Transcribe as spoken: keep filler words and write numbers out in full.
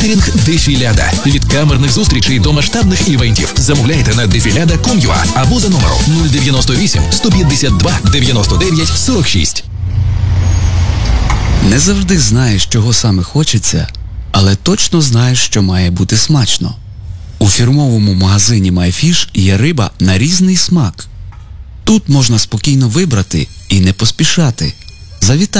Кетерінг Дефіляда. Від камерних зустрічей до масштабних івентів. Замовляйте на дефіляда крапка ком крапка ю а або за номером нуль дев'яносто вісім сто п'ятдесят два дев'яносто дев'ять сорок шість. Не завжди знаєш, чого саме хочеться, але точно знаєш, що має бути смачно. У фірмовому магазині MyFish є риба на різний смак. Тут можна спокійно вибрати і не поспішати. Завітай